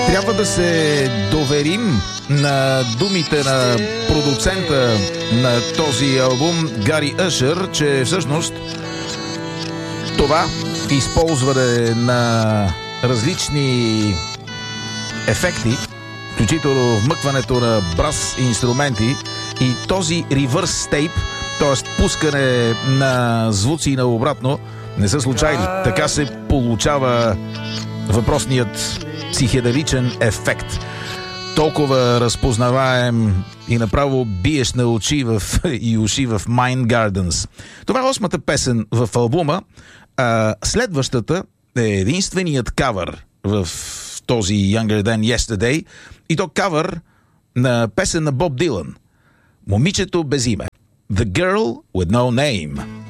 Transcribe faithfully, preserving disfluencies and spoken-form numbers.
Трябва да се доверим на думите на продуцента на този албум Гари Ушър, че всъщност това използване на различни ефекти, включително вмъкването на брас инструменти и този ревърс тейп, т.е. пускане на звуци на обратно, не са случайни. Така се получава въпросният психеделичен ефект. Толкова разпознаваем и направо биеш на очи в, и уши в Mind Gardens. Това е осмата песен в албума. А следващата е единственият кавър в този Younger Than Yesterday, и то кавър на песен на Боб Дилан. Момичето без име. The Girl with No Name.